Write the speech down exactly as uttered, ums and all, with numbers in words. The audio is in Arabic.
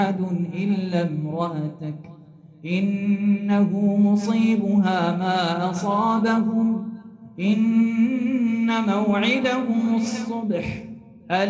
إلا امرأتك إنه مصيبها ما أصابهم إن موعدهم الصبح